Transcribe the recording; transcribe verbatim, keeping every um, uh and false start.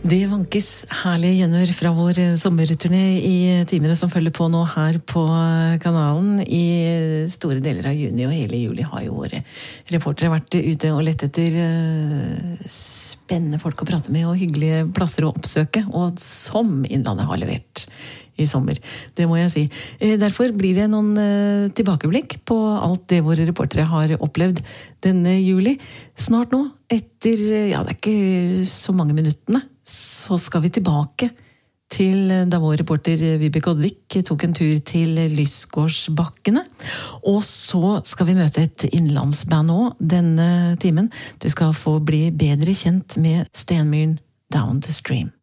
Det vankes herlige gjenhør fra vår sommerturné i timene som følger på nå her på kanalen. I store deler av juni og hele juli har jo våre reportere vært ute og lett etter spennende folk å prate med og hyggelige plasser å oppsøke, og som Innlandet har levert i sommer, det må jeg si. Derfor blir det noen tilbakeblikk på alt det våre reportere har opplevd denne juli. Snart nå, etter, ja det er ikke så mange minuttene, så skal vi tilbake til da vår reporter Vibeke Oddvik tok en tur til Lysgårdsbakkene. Og så skal vi møte et innlandsband nå denne timen. Du skal få bli bedre kjent med Stenmyren Down the Stream.